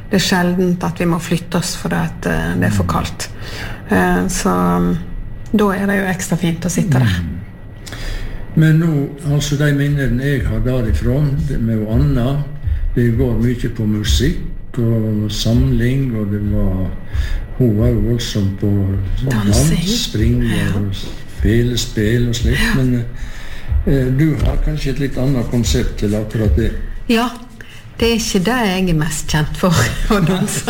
det sjeldent at vi må flytte oss fordi at det for kaldt. Så da det jo ekstra fint å sitte der. Men nå, altså de minnene jeg har derifrån, med Anna, det går mye på musikk og samling, og det var, hun var jo voldsomt på dans, spring og felespill og slikt, men du har kanskje et litt annet konsept til akkurat det? Ja, det ikke det jeg mest kjent for å danse.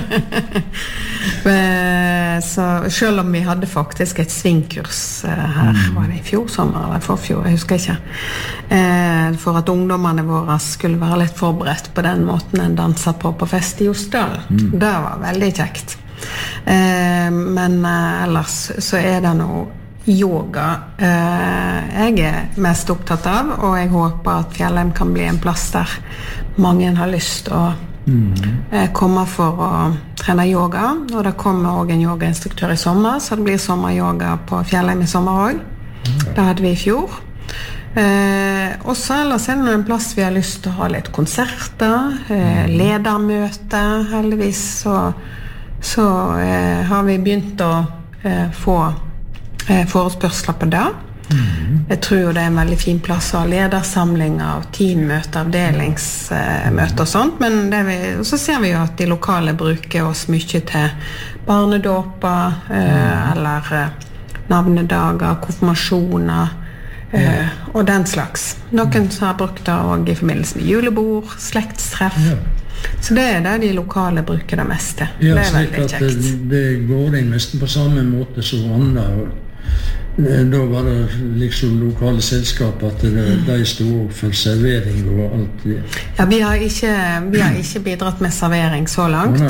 Så selv om vi hadde faktisk et svingkurs her, var det i fjor sommer eller forfjor, jeg husker ikke, for at ungdommene våre skulle være litt forberedt på den måten en danser på fest i Osdal. Det var veldig kjekt. Men ellers så det noe yoga jeg mest opptatt av, og jeg håper at Fjellheim kan bli en plass der mange har lyst til å komme for å trene yoga, og det kommer også en yogainstruktør i sommer, så det blir sommeryoga på Fjellheim i sommer også. Det hadde vi i fjor. Og så ellers det en plass vi har lyst til å ha litt konserter, ledermøte, heldigvis så har vi begynt å få forespørsler på det. Jeg tror jo det en veldig fin plass å ha ledersamlinger og teammøter, avdelingsmøter og sånt, men så ser vi jo at de lokale bruker oss mye til barnedåper eller navnedager, konfirmasjoner og den slags. Noen som har brukt det også i forbindelse med julebord, slektstreff. Så det det de lokale bruker det meste. Ja, det slik veldig at kjekt. det går inn nesten på samme måte som Anna. Da var det liksom lokale selskap at de stod opp for servering og alt det. Ja, vi har ikke bidratt med servering så langt.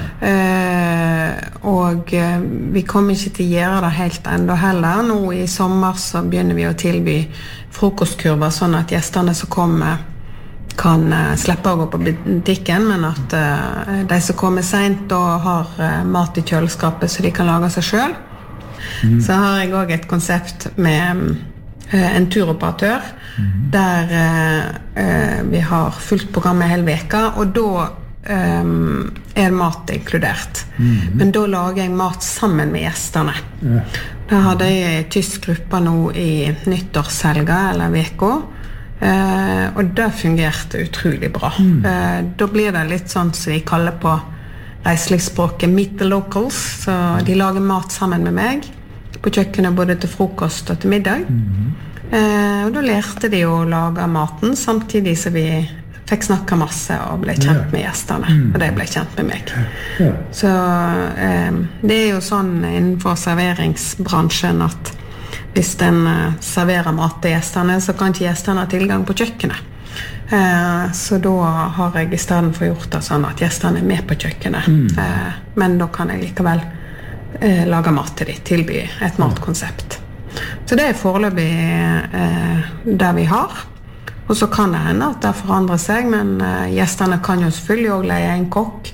Og vi kommer ikke til å gjøre det helt enda heller. Nå i sommer så begynner vi å tilby frokostkurver, sånn at gjestene som kommer kan slippe å gå på butikken, men at de som kommer sent og har mat i kjøleskapet så de kan lage seg selv. Så har jeg også et konsept med en turoperatør der vi har fullt program hele veka, og da mat inkludert. Men da lager jeg mat sammen med gjestene. Da hadde jeg en tysk gruppe nå i nyttårshelga eller veka, og det fungerte utrolig bra. Da blir det litt sånn som vi kaller på reiselivsspråket meet the locals, så de lager mat sammen med meg på kjøkkenet både til frokost og til middag. Og da lærte de å lage maten samtidig som vi fikk snakke masse og ble kjent med gjestene, og de ble kjent med meg. Så det jo sånn innenfor serveringsbransjen at hvis den serverer mat til gjestene, så kan ikke gjestene ha tilgang på kjøkkenet. Så da har jeg I stedet for gjort det sånn at gjestene med på kjøkkenet. Men da kan jeg likevel lage mat til dem, tilby et matkonsept. Så det foreløpig det vi har. Og så kan det hende at det forandrer seg, men gjestene kan jo selvfølgelig også leie en kokk.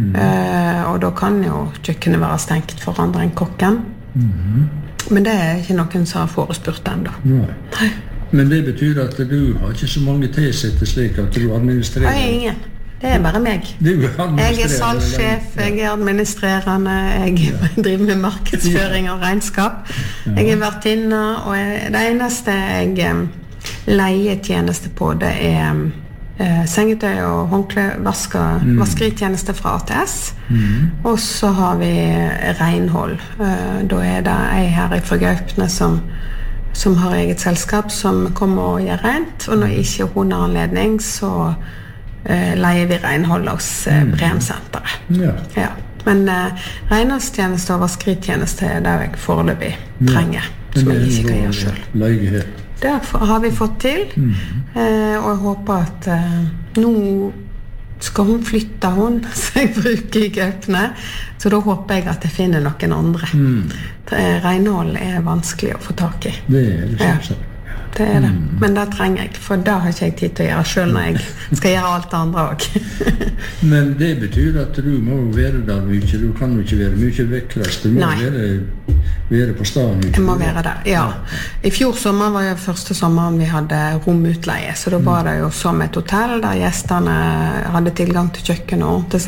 Og da kan jo kjøkkenet være stengt for andre enn kokken. Men det ikke noen som har forespurt ennå. Nei. Men det betyr at du har ikke så mange tilsette slik at du administrerer? Nei, ingen. Det bare meg. Jeg salgssjef, jeg administrerende, jeg driver med markedsføring og regnskap. Jeg vertinne, og det eneste jeg leier tjeneste på, det sengetøy og håndkle, vaskeritjeneste fra ATS. Og så har vi renhold. Da det jeg her fra Gaupne som har eget selskap som kommer og gjør rent, og når ikke hun har anledning så leier vi renhold hos Bremsenteret. Men renholdstjeneste og vaskeritjeneste det jeg foreløpig trenger, som jeg ikke kan gjøre selv. Det har vi fått til, og jeg håper at nå skal hun flytte så jeg bruker I Gaupne, så da håper jeg at jeg finner noen andre. Renhold vanskelig å få tak I. Det det sånn. Det det. Men det trenger jeg, for da har ikke jeg tid til å gjøre selv når jeg skal gjøre alt det andre også. Men det betyr at du må være der mye, du kan jo ikke være mye vekkreist, du må være på stedet. Jeg må være der, ja. I fjor sommer var jo første sommeren vi hadde romutleie, så da var det jo som et hotell der gjestene hadde tilgang til kjøkken og ordentlig